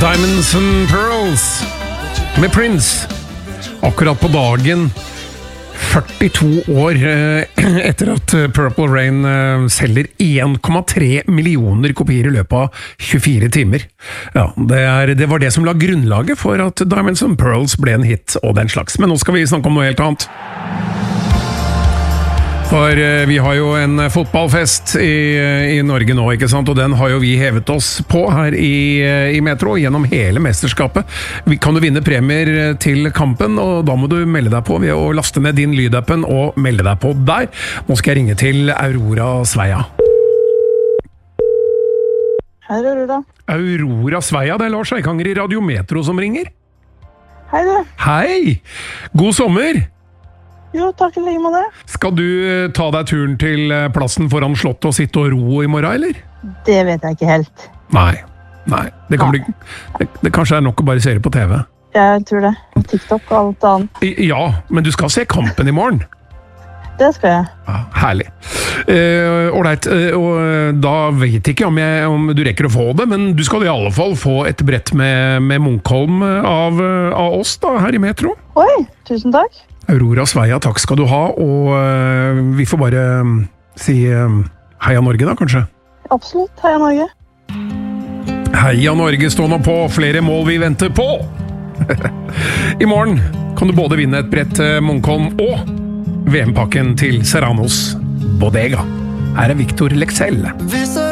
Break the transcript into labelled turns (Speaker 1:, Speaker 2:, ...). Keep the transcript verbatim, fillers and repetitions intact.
Speaker 1: Diamonds and Pearls med Prince. Akkurat på dagen førtito år etter at Purple Rain selger en komma tre millioner kopier i løpet av tjuefire timer. Ja, det, er, det var det som la grunnlaget for at Diamonds and Pearls ble en hit og den slags. Men nå skal vi snakke om noe helt annet. For vi har jo en fotballfest i, i Norge nå, ikke sant? Og den har jo vi hevet oss på her i, i Metro gjennom hele mesterskapet. Vi kan du vinne premier til kampen, og da må du melde deg på ved å laste ned din lydappen og melde deg på der. Nå skal jeg ringe til Aurora Sveia.
Speaker 2: Hei, Aurora.
Speaker 1: Aurora Sveia, det er Lars Eikanger i Radio Metro som ringer.
Speaker 2: Hei, du.
Speaker 1: Hei! God sommer!
Speaker 2: Jo, takk i like med det.
Speaker 1: Skal du ta deg turen til plassen foran slottet og sitte og ro i morgen, eller?
Speaker 2: Det vet jeg ikke helt.
Speaker 1: Nei, nei. Det, kan bli, det, det kanskje er nok å bare se det på T V.
Speaker 2: Jeg tror det. Og TikTok og alt annet.
Speaker 1: Ja, men du skal se kampen i morgen.
Speaker 2: Det skal jeg.
Speaker 1: Ja, herlig. Eh, Ålreit, eh, og da vet ikke om, jeg, om du rekker å få det, men du skal i alle fall få et brett med, med Munkholm av, av oss da, her i Metro.
Speaker 2: Oi, tusen takk.
Speaker 1: Aurora Sveia, takk skal du ha, og uh, vi får bare um, si um, Heia Norge da, kanskje?
Speaker 2: Absolutt, Heia Norge.
Speaker 1: Heia Norge, stå nå på, flere mål vi venter på! I morgen kan du både vinne et brett uh, Munkholm og V M-pakken til Serranos Bodega. Her er Victor Lexell.